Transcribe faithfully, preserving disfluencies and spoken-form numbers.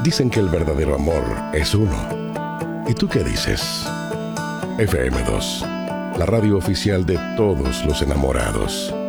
Dicen que el verdadero amor es uno. ¿Y tú qué dices? F M dos, la radio oficial de todos los enamorados.